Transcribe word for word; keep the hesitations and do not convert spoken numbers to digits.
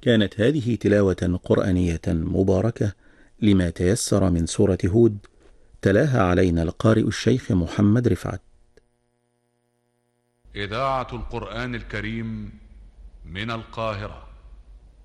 كانت هذه تلاوة قرآنية مباركة لما تيسر من سورة هود، تلاها علينا القارئ الشيخ محمد رفعت. إذاعة القرآن الكريم من القاهرة.